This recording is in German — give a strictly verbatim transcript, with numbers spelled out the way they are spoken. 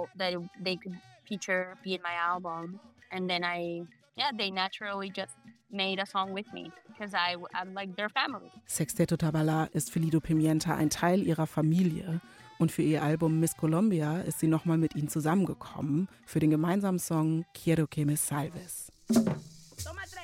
that they could feature be in my album. And then I, yeah, they naturally just made a song with me because I, I'm like their family. Sexteto Tabala ist für Lido Pimienta ein Teil ihrer Familie. Und für ihr Album Miss Colombia ist sie nochmal mit ihnen zusammengekommen für den gemeinsamen Song Quiero que me salves. Toma